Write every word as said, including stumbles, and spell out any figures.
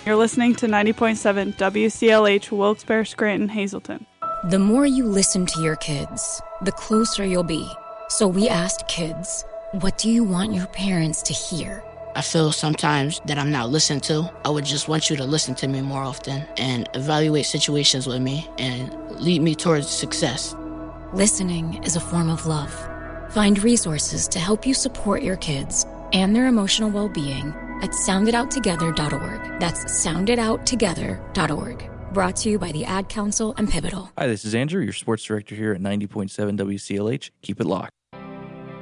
You're listening to ninety point seven W C L H Wilkes-Barre, Scranton, Hazleton. The more you listen to your kids, the closer you'll be. So we asked kids, what do you want your parents to hear? I feel sometimes that I'm not listened to. I would just want you to listen to me more often and evaluate situations with me and lead me towards success. Listening is a form of love. Find resources to help you support your kids and their emotional well-being at sound it out together dot org. That's sound it out together dot org. Brought to you by the Ad Council and Pivotal. Hi, this is Andrew, your sports director here at ninety point seven W C L H. Keep it locked.